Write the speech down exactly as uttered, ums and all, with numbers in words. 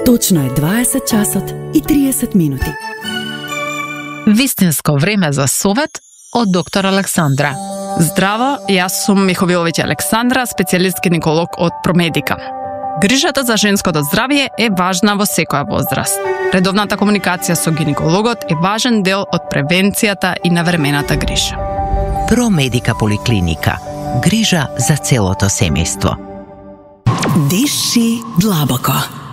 Точно е дваесет часот и триесет минути. Вистинско време за совет од доктор Александра. Здраво, јас сум Миховиловиќ Александра, специјалист гинеколог од Промедика. Грижата за женското здравје е важна во секоја возраст. Редовната комуникација со гинекологот е важен дел од превенцијата и навремената грижа. Промедика поликлиника. Грижа за целото семејство. Диши длабоко.